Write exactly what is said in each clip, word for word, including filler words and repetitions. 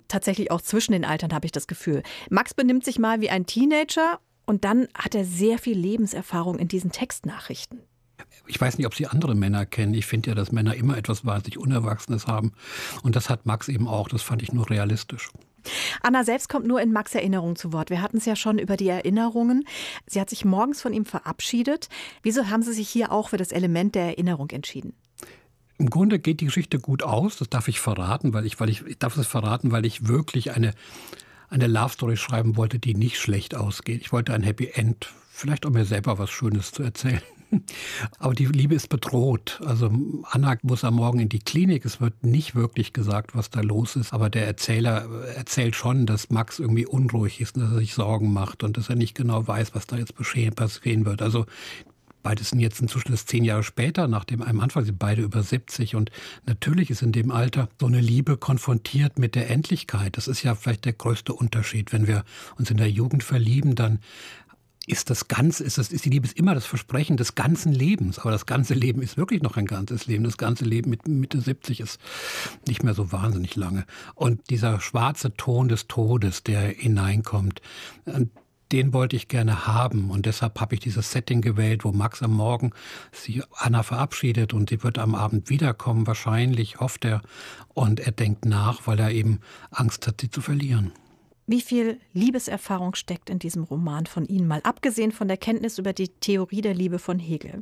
tatsächlich auch zwischen den Altern, habe ich das Gefühl. Max benimmt sich mal wie ein Teenager und dann hat er sehr viel Lebenserfahrung in diesen Textnachrichten. Ich weiß nicht, ob Sie andere Männer kennen. Ich finde ja, dass Männer immer etwas wahnsinnig Unerwachsenes haben. Und das hat Max eben auch. Das fand ich nur realistisch. Anna selbst kommt nur in Max' Erinnerungen zu Wort. Wir hatten es ja schon über die Erinnerungen. Sie hat sich morgens von ihm verabschiedet. Wieso haben Sie sich hier auch für das Element der Erinnerung entschieden? Im Grunde geht die Geschichte gut aus. Das darf ich verraten, weil ich, weil ich, ich darf es verraten, weil ich wirklich eine, eine Love-Story schreiben wollte, die nicht schlecht ausgeht. Ich wollte ein Happy End, vielleicht auch mir selber was Schönes zu erzählen. Aber die Liebe ist bedroht. Also Anna muss am Morgen in die Klinik. Es wird nicht wirklich gesagt, was da los ist. Aber der Erzähler erzählt schon, dass Max irgendwie unruhig ist und dass er sich Sorgen macht und dass er nicht genau weiß, was da jetzt passieren wird. Also beides sind jetzt inzwischen zehn Jahre später, nach dem einem Anfang sind beide über siebzig. Und natürlich ist in dem Alter so eine Liebe konfrontiert mit der Endlichkeit. Das ist ja vielleicht der größte Unterschied. Wenn wir uns in der Jugend verlieben, dann ist das Ganze, ist, das, ist die Liebe ist immer das Versprechen des ganzen Lebens. Aber das ganze Leben ist wirklich noch ein ganzes Leben. Das ganze Leben mit Mitte siebzig ist nicht mehr so wahnsinnig lange. Und dieser schwarze Ton des Todes, der hineinkommt, den wollte ich gerne haben. Und deshalb habe ich dieses Setting gewählt, wo Max am Morgen sie Anna verabschiedet und sie wird am Abend wiederkommen. Wahrscheinlich hofft er. Und er denkt nach, weil er eben Angst hat, sie zu verlieren. Wie viel Liebeserfahrung steckt in diesem Roman von Ihnen, mal abgesehen von der Kenntnis über die Theorie der Liebe von Hegel?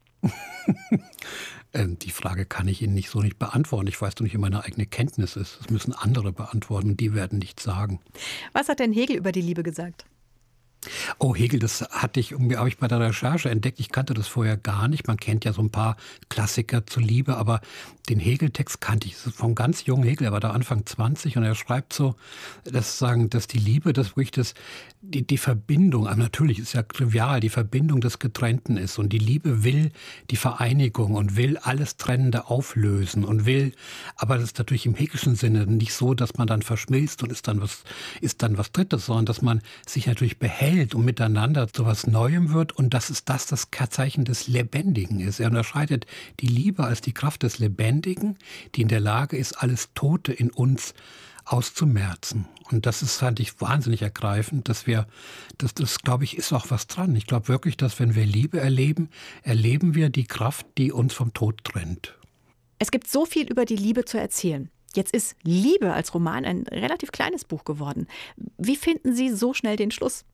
Die Frage kann ich Ihnen nicht so nicht beantworten. Ich weiß doch nicht, wie meine eigene Kenntnis ist. Das müssen andere beantworten und die werden nichts sagen. Was hat denn Hegel über die Liebe gesagt? Oh, Hegel, das hatte ich, habe ich bei der Recherche entdeckt. Ich kannte das vorher gar nicht. Man kennt ja so ein paar Klassiker zur Liebe, aber den Hegel-Text kannte ich. Das ist von ganz jungen Hegel, er war da Anfang zwanzig und er schreibt so, dass, sagen, dass die Liebe, das wirklich das, die, die Verbindung, aber natürlich ist ja trivial, die Verbindung des Getrennten ist. Und die Liebe will die Vereinigung und will alles Trennende auflösen und will, aber das ist natürlich im hegelischen Sinne nicht so, dass man dann verschmilzt und ist dann was, ist dann was Drittes, sondern dass man sich natürlich behält und miteinander zu was Neuem wird und dass es das das Zeichen des Lebendigen ist. Er unterscheidet die Liebe als die Kraft des Lebendigen, die in der Lage ist, alles Tote in uns auszumerzen. Und das ist, fand ich wahnsinnig ergreifend, dass wir, das, das glaube ich, ist auch was dran. Ich glaube wirklich, dass wenn wir Liebe erleben, erleben wir die Kraft, die uns vom Tod trennt. Es gibt so viel über die Liebe zu erzählen. Jetzt ist Liebe als Roman ein relativ kleines Buch geworden. Wie finden Sie so schnell den Schluss?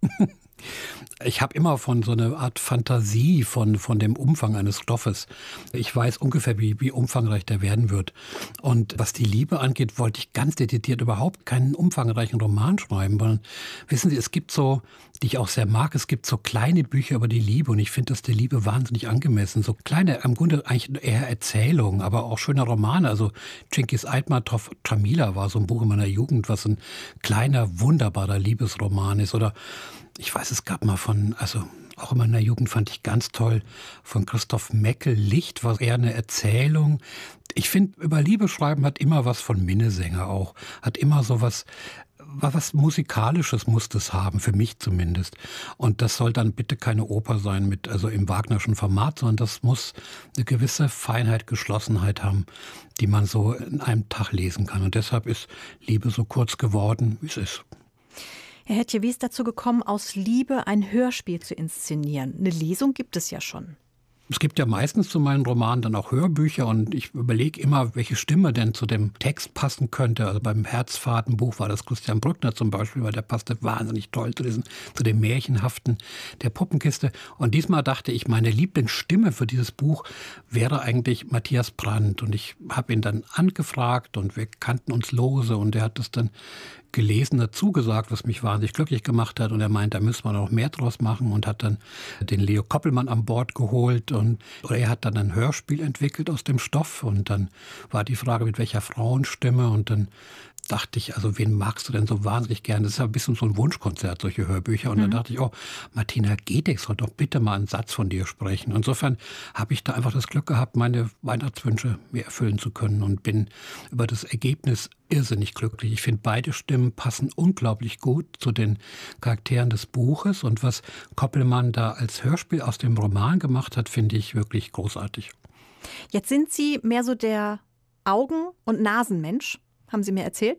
Ich habe immer von so einer Art Fantasie von, von dem Umfang eines Stoffes. Ich weiß ungefähr, wie, wie umfangreich der werden wird. Und was die Liebe angeht, wollte ich ganz dezidiert überhaupt keinen umfangreichen Roman schreiben. Weil, wissen Sie, es gibt so, die ich auch sehr mag, es gibt so kleine Bücher über die Liebe. Und ich finde das der Liebe wahnsinnig angemessen. So kleine, im Grunde eigentlich eher Erzählungen, aber auch schöne Romane. Also Cengiz Aytmatov Jamila war so ein Buch in meiner Jugend, was ein kleiner, wunderbarer Liebesroman ist. Oder ich weiß, es gab mal von, also auch in meiner Jugend fand ich ganz toll, von Christoph Meckel, Licht, war eher eine Erzählung. Ich finde, über Liebe schreiben hat immer was von Minnesänger auch, hat immer so was, was Musikalisches muss das haben, für mich zumindest. Und das soll dann bitte keine Oper sein mit, also im Wagnerschen Format, sondern das muss eine gewisse Feinheit, Geschlossenheit haben, die man so in einem Tag lesen kann. Und deshalb ist Liebe so kurz geworden, wie es ist. Herr Hettche, wie ist dazu gekommen, aus Liebe ein Hörspiel zu inszenieren? Eine Lesung gibt es ja schon. Es gibt ja meistens zu meinen Romanen dann auch Hörbücher und ich überlege immer, welche Stimme denn zu dem Text passen könnte. Also beim Herzfahrtenbuch war das Christian Brückner zum Beispiel, weil der passte wahnsinnig toll zu, diesen, zu dem Märchenhaften der Puppenkiste. Und diesmal dachte ich, meine Lieblingsstimme für dieses Buch wäre eigentlich Matthias Brandt. Und ich habe ihn dann angefragt und wir kannten uns lose und er hat das dann gelesen, dazu gesagt, was mich wahnsinnig glücklich gemacht hat. Und er meint, da müssen wir noch mehr draus machen und hat dann den Leo Koppelmann an Bord geholt. Und oder er hat dann ein Hörspiel entwickelt aus dem Stoff. Und dann war die Frage, mit welcher Frauenstimme. Und dann dachte ich, also wen magst du denn so wahnsinnig gerne? Das ist ja ein bisschen so ein Wunschkonzert, solche Hörbücher. Und mhm. dann dachte ich, oh, Martina Gedeck soll doch bitte mal einen Satz von dir sprechen. Insofern habe ich da einfach das Glück gehabt, meine Weihnachtswünsche mir erfüllen zu können und bin über das Ergebnis irrsinnig glücklich. Ich finde, beide Stimmen passen unglaublich gut zu den Charakteren des Buches. Und was Koppelmann da als Hörspiel aus dem Roman gemacht hat, finde ich wirklich großartig. Jetzt sind Sie mehr so der Augen- und Nasenmensch, haben Sie mir erzählt.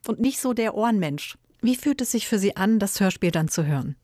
und nicht so der Ohrenmensch. Wie fühlt es sich für Sie an, das Hörspiel dann zu hören?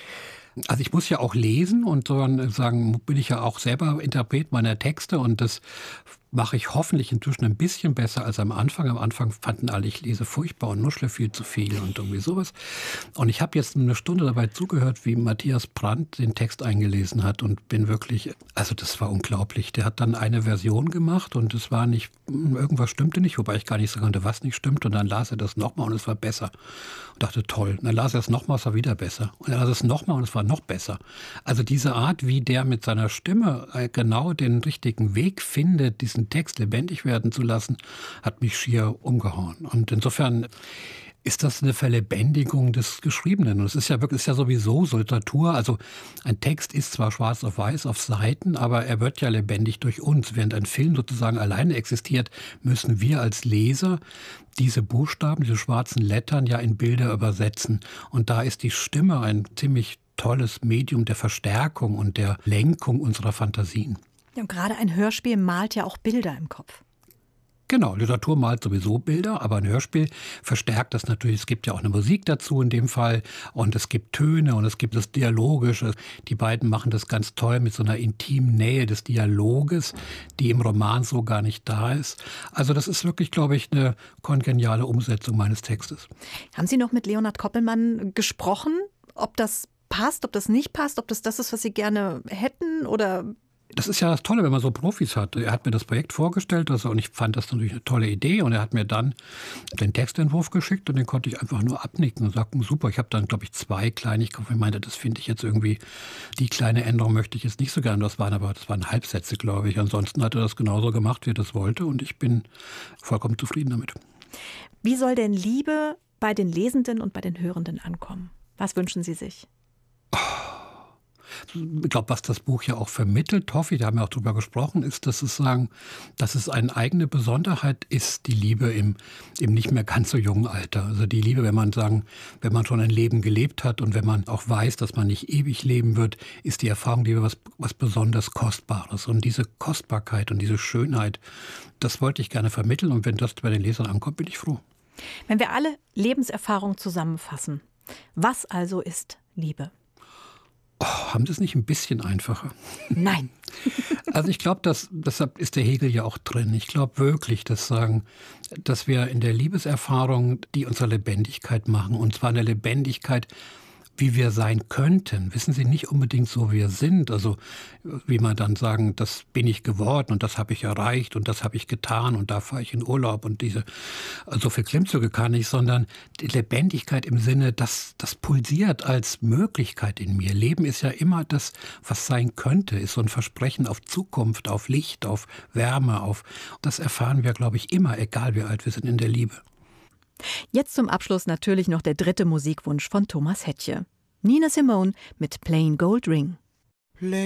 Also ich muss ja auch lesen und so sagen, bin ich ja auch selber Interpret meiner Texte und das mache ich hoffentlich inzwischen ein bisschen besser als am Anfang. Am Anfang fanden alle, ich lese furchtbar und nuschle viel zu viel und irgendwie sowas. Und ich habe jetzt eine Stunde dabei zugehört, wie Matthias Brandt den Text eingelesen hat und bin wirklich, also das war unglaublich. Der hat dann eine Version gemacht und es war nicht, irgendwas stimmte nicht, wobei ich gar nicht sagen konnte, was nicht stimmt. Und dann las er das nochmal und es war besser. Und dachte, toll. Und dann las er es nochmal, es war wieder besser. Und dann las er es nochmal und es war noch besser. Also diese Art, wie der mit seiner Stimme genau den richtigen Weg findet, diesen Text lebendig werden zu lassen, hat mich schier umgehauen. Und insofern ist das eine Verlebendigung des Geschriebenen. Und es ist ja wirklich, ist ja sowieso Literatur. Also ein Text ist zwar schwarz auf weiß auf Seiten, aber er wird ja lebendig durch uns. Während ein Film sozusagen alleine existiert, müssen wir als Leser diese Buchstaben, diese schwarzen Lettern ja in Bilder übersetzen. Und da ist die Stimme ein ziemlich tolles Medium der Verstärkung und der Lenkung unserer Fantasien. Ja, und gerade ein Hörspiel malt ja auch Bilder im Kopf. Genau, Literatur malt sowieso Bilder, aber ein Hörspiel verstärkt das natürlich. Es gibt ja auch eine Musik dazu in dem Fall und es gibt Töne und es gibt das Dialogische. Die beiden machen das ganz toll mit so einer intimen Nähe des Dialoges, die im Roman so gar nicht da ist. Also das ist wirklich, glaube ich, eine kongeniale Umsetzung meines Textes. Haben Sie noch mit Leonhard Koppelmann gesprochen, ob das passt, ob das nicht passt, ob das das ist, was Sie gerne hätten oder... Das ist ja das Tolle, wenn man so Profis hat. Er hat mir das Projekt vorgestellt also, und ich fand das natürlich eine tolle Idee. Und er hat mir dann den Textentwurf geschickt und den konnte ich einfach nur abnicken und sagten, super. Ich habe dann, glaube ich, zwei Kleinigkeiten. Ich meinte, das finde ich jetzt irgendwie, die kleine Änderung möchte ich jetzt nicht so gerne. Das waren aber, das waren Halbsätze, glaube ich. Ansonsten hat er das genauso gemacht, wie er das wollte. Und ich bin vollkommen zufrieden damit. Wie soll denn Liebe bei den Lesenden und bei den Hörenden ankommen? Was wünschen Sie sich? Ich glaube, was das Buch ja auch vermittelt, hoffe ich, da haben wir auch drüber gesprochen, ist, dass es sagen, dass es eine eigene Besonderheit ist, die Liebe im, im nicht mehr ganz so jungen Alter. Also die Liebe, wenn man sagen, wenn man schon ein Leben gelebt hat und wenn man auch weiß, dass man nicht ewig leben wird, ist die Erfahrung Liebe was, was besonders Kostbares. Und diese Kostbarkeit und diese Schönheit, das wollte ich gerne vermitteln. Und wenn das bei den Lesern ankommt, bin ich froh. Wenn wir alle Lebenserfahrung zusammenfassen, was also ist Liebe? Oh, haben Sie es nicht ein bisschen einfacher? Nein. Also ich glaube, dass deshalb ist der Hegel ja auch drin. Ich glaube wirklich, dass sagen, dass wir in der Liebeserfahrung, die unsere Lebendigkeit machen, und zwar eine Lebendigkeit, wie wir sein könnten. Wissen Sie, nicht unbedingt so, wie wir sind. Also wie man dann sagen, das bin ich geworden und das habe ich erreicht und das habe ich getan und da fahre ich in Urlaub und diese, so viel Klimmzüge kann ich, sondern die Lebendigkeit im Sinne, das, das pulsiert als Möglichkeit in mir. Leben ist ja immer das, was sein könnte, ist so ein Versprechen auf Zukunft, auf Licht, auf Wärme, auf, das erfahren wir, glaube ich, immer, egal wie alt wir sind in der Liebe. Jetzt zum Abschluss natürlich noch der dritte Musikwunsch von Thomas Hettche. Nina Simone mit Plain Gold Ring.